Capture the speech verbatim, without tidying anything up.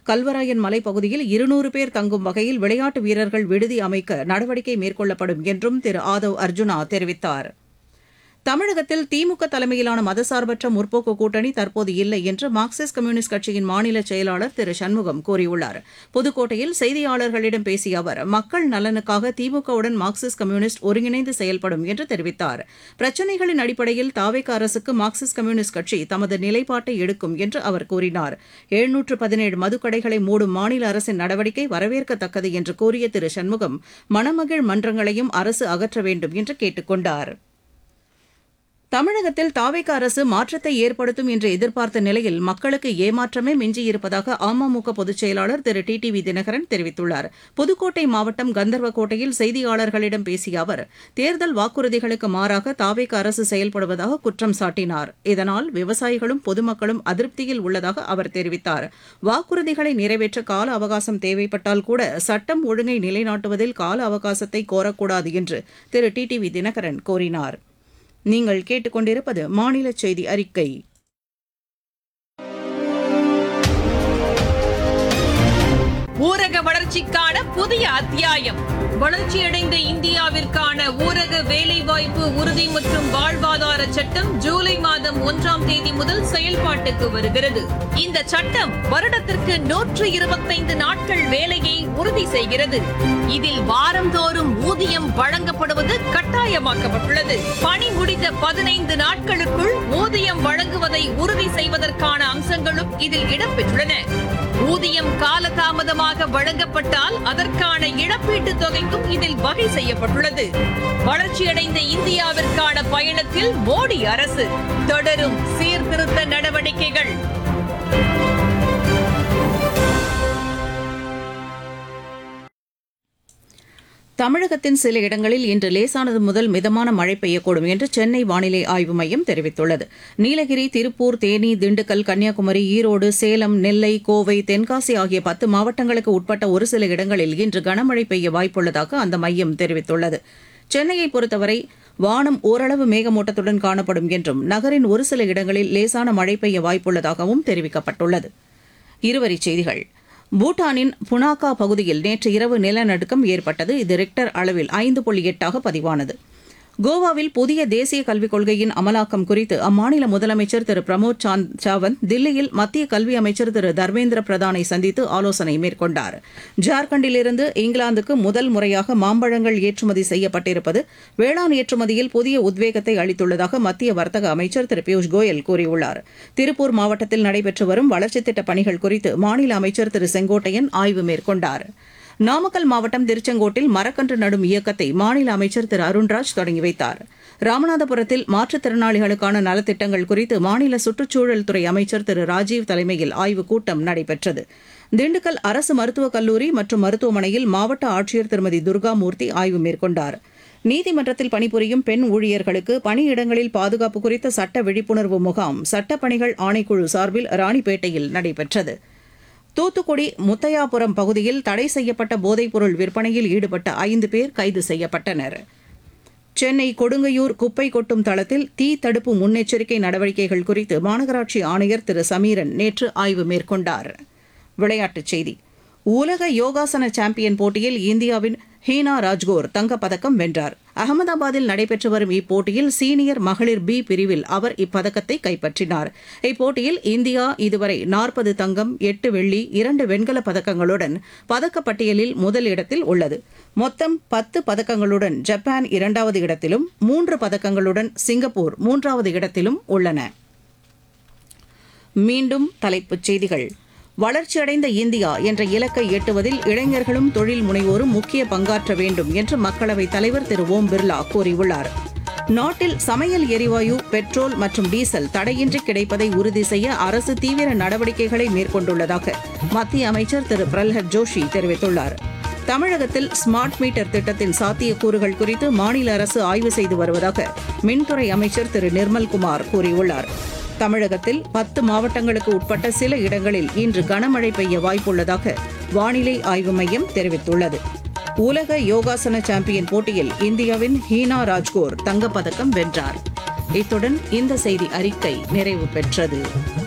கல்வராயன் மலைப்பகுதியில் இருநூறு பேர் தங்கும் வகையில் விளையாட்டு வீரர்கள் விடுதி அமைக்க நடவடிக்கை மேற்கொள்ளப்படும் என்றும் திரு ஆதவ் அர்ஜுனா தெரிவித்தார். தமிழகத்தில் திமுக தலைமையிலான மதசார்பற்ற முற்போக்கு கூட்டணி தற்போது இல்லை என்று மார்க்சிஸ்ட் கம்யூனிஸ்ட் கட்சியின் மாநில செயலாளர் திரு சண்முகம் கூறியுள்ளார். புதுக்கோட்டையில் செய்தியாளர்களிடம் பேசிய அவர், மக்கள் நலனுக்காக திமுகவுடன் மார்க்சிஸ்ட் கம்யூனிஸ்ட் ஒருங்கிணைந்து செயல்படும் என்று தெரிவித்தார். பிரச்சினைகளின் அடிப்படையில் தாவேக அரசுக்கு மார்க்சிஸ்ட் கம்யூனிஸ்ட் கட்சி தமது நிலைப்பாட்டை எடுக்கும் என்று அவர் கூறினார். எழுநூற்று பதினேழு மதுக்கடைகளை மூடும் மாநில அரசின் நடவடிக்கை வரவேற்கத்தக்கது என்று கூறிய திரு சண்முகம், மணமகிழ் மன்றங்களையும் அரசு அகற்ற வேண்டும் என்று கேட்டுக் கொண்டார். தமிழகத்தில் தாவேக அரசு மாற்றத்தை ஏற்படுத்தும் என்று எதிர்பார்த்த நிலையில் மக்களுக்கு ஏமாற்றமே மிஞ்சியிருப்பதாக அமமுக பொதுச் செயலாளர் திரு டி டி வி தினகரன் தெரிவித்துள்ளார். புதுக்கோட்டை மாவட்டம் கந்தர்வக்கோட்டையில் செய்தியாளர்களிடம் பேசிய அவர், தேர்தல் வாக்குறுதிகளுக்கு மாறாக தாவேக அரசு செயல்படுவதாக குற்றம் சாட்டினார். இதனால் விவசாயிகளும் பொதுமக்களும் அதிருப்தியில் உள்ளதாக அவர் தெரிவித்தார். வாக்குறுதிகளை நிறைவேற்ற கால அவகாசம் தேவைப்பட்டால் கூட சட்டம் ஒழுங்கை நிலைநாட்டுவதில் கால அவகாசத்தை கோரக்கூடாது என்று திரு டி டி வி தினகரன் கூறினார். நீங்கள் கேட்டுக்கொண்டிருப்பது மாநில செய்தி அறிக்கை. ஊரக வளர்ச்சிக்கான புதிய அத்தியாயம். வளர்ச்சியடைந்த இந்தியாவிற்கான ஊரக வேலைவாய்ப்பு உறுதி மற்றும் வாழ்வாதார சட்டம் ஜூலை மாதம் ஒன்றாம் தேதி முதல் செயல்பாட்டுக்கு வருகிறது. இந்த சட்டம் வருடத்திற்கு நூற்று இருபத்தைந்து நாட்கள் வேலையை உறுதி செய்கிறது. இதில் வாரந்தோறும் ஊதியம் வழங்கப்படுவது கட்டாயமாக்கப்பட்டுள்ளது. பணி முடிந்த பதினைந்து நாட்களுக்குள் ஊதியம் வழங்குவதை உறுதி செய்வதற்கான அம்சங்களும் இதில் இடம்பெற்றுள்ளன. ஊதியம் காலதாமதமாக வழங்கப்பட்டால் அதற்கான இழப்பீட்டுத் தொகைக்கும் இதில் வகை செய்யப்பட்டுள்ளது. வளர்ச்சியடைந்த இந்தியாவிற்கான பயணத்தில் மோடி அரசு தொடரும் சீர்திருத்த நடவடிக்கைகள். தமிழகத்தின் சில இடங்களில் இன்று லேசானது முதல் மிதமான மழை பெய்யக்கூடும் என்று சென்னை வானிலை ஆய்வு மையம் தெரிவித்துள்ளது. நீலகிரி, திருப்பூர், தேனி, திண்டுக்கல், கன்னியாகுமரி, ஈரோடு, சேலம், நெல்லை, கோவை, தென்காசி ஆகிய பத்து மாவட்டங்களுக்கு உட்பட்ட ஒரு சில இடங்களில் இன்று கனமழை பெய்ய வாய்ப்புள்ளதாக அந்த மையம் தெரிவித்துள்ளது. சென்னையை பொறுத்தவரை வானம் ஓரளவு மேகமூட்டத்துடன் காணப்படும் என்றும் நகரின் ஒரு சில இடங்களில் லேசான மழை பெய்ய வாய்ப்புள்ளதாகவும் தெரிவிக்கப்பட்டுள்ளது. இருவரிச் செய்திகள். பூட்டானின் புனாகா பகுதியில் நேற்று இரவு நிலநடுக்கம் ஏற்பட்டது. இது ரிக்டர் அளவில் ஐந்து புள்ளி எட்டாக பதிவானது. கோவாவில் புதிய தேசிய கல்விக் கொள்கையின் அமலாக்கம் குறித்து அம்மாநில முதலமைச்சர் திரு பிரமோத் சாவந்த் தில்லியில் மத்திய கல்வி அமைச்சர் திரு தர்மேந்திர பிரதானை சந்தித்து ஆலோசனை மேற்கொண்டார். ஜார்க்கண்டிலிருந்து இங்கிலாந்துக்கு முதல் முறையாக மாம்பழங்கள் ஏற்றுமதி செய்யப்பட்டிருப்பது வேளாண் ஏற்றுமதியில் புதிய உத்வேகத்தை அளித்துள்ளதாக மத்திய வர்த்தக அமைச்சர் திரு பியூஷ் கோயல் கூறியுள்ளார். திருப்பூர் மாவட்டத்தில் நடைபெற்று வரும் வளர்ச்சித் திட்டப் பணிகள் குறித்து மாநில அமைச்சர் திரு செங்கோட்டையன் ஆய்வு மேற்கொண்டார். நாமக்கல் மாவட்டம் திருச்செங்கோட்டில் மரக்கன்று நடும் இயக்கத்தை மாநில அமைச்சர் திரு அருண்ராஜ் தொடங்கி வைத்தார். ராமநாதபுரத்தில் மாற்றுத்திறனாளிகளுக்கான நலத்திட்டங்கள் குறித்து மாநில சுற்றுச்சூழல் துறை அமைச்சர் திரு ராஜீவ் தலைமையில் ஆய்வுக் கூட்டம் நடைபெற்றது. திண்டுக்கல் அரசு மருத்துவக் கல்லூரி மற்றும் மருத்துவமனையில் மாவட்ட ஆட்சியர் திருமதி துர்காமூர்த்தி ஆய்வு மேற்கொண்டார். நீதிமன்றத்தில் பணிபுரியும் பெண் ஊழியர்களுக்கு பணியிடங்களில் பாதுகாப்பு குறித்த சட்ட விழிப்புணர்வு முகாம் சட்டப்பணிகள் ஆணைக்குழு சார்பில் ராணிப்பேட்டையில் நடைபெற்றது. தூத்துக்குடி முத்தையாபுரம் பகுதியில் தடை செய்யப்பட்ட போதைப்பொருள் விற்பனையில் ஈடுபட்ட ஐந்து பேர் கைது செய்யப்பட்டனர். சென்னை கொடுங்கையூர் குப்பை கொட்டும் தளத்தில் தீ தடுப்பு முன்னெச்சரிக்கை நடவடிக்கைகள் குறித்து மாநகராட்சி ஆணையர் திரு சமீரன் நேற்று ஆய்வு மேற்கொண்டார். விளையாட்டுச் செய்தி. உலக யோகாசன சாம்பியன் போட்டியில் இந்தியாவின் ஹீனா ராஜ்கோர் தங்கப்பதக்கம் வென்றார். அகமதாபாத்தில் நடைபெற்று வரும் இப்போட்டியில் சீனியர் மகளிர் பி பிரிவில் அவர் இப்பதக்கத்தை கைப்பற்றினார். இப்போட்டியில் இந்தியா இதுவரை நாற்பது தங்கம், எட்டு வெள்ளி, இரண்டு வெண்கலப் பதக்கங்களுடன் பதக்கப்பட்டியலில் முதல் இடத்தில் உள்ளது. மொத்தம் பத்து பதக்கங்களுடன் ஜப்பான் இரண்டாவது இடத்திலும், மூன்று பதக்கங்களுடன் சிங்கப்பூர் மூன்றாவது இடத்திலும் உள்ளன. மீண்டும் தலைப்புச் செய்திகள். வளர்ச்சியடைந்த இந்தியா என்ற இலக்கை எட்டுவதில் இளைஞர்களும் தொழில் முனைவோரும் முக்கிய பங்காற்ற வேண்டும் என்று மக்களவைத் தலைவர் திரு ஓம் பிர்லா கூறியுள்ளார். நாட்டில் சமையல் எரிவாயு, பெட்ரோல் மற்றும் டீசல் தடையின்றி கிடைப்பதை உறுதி செய்ய அரசு தீவிர நடவடிக்கைகளை மேற்கொண்டுள்ளதாக மத்திய அமைச்சர் திரு பிரல்ஹத் ஜோஷி தெரிவித்துள்ளார். தமிழகத்தில் ஸ்மார்ட் மீட்டர் திட்டத்தின் சாத்தியக்கூறுகள் குறித்து மாநில அரசு ஆய்வு செய்து வருவதாக மின்துறை அமைச்சர் திரு நிர்மல்குமார் கூறியுள்ளார். தமிழகத்தில் பத்து மாவட்டங்களுக்கு உட்பட்ட சில இடங்களில் இன்று கனமழை பெய்ய வாய்ப்புள்ளதாக வானிலை ஆய்வு மையம் தெரிவித்துள்ளது. உலக யோகாசன சாம்பியன் போட்டியில் இந்தியாவின் ஹீனா ராஜ்கோர் தங்கப்பதக்கம் வென்றார். இத்துடன் இந்த செய்தி அறிக்கை நிறைவு பெற்றது.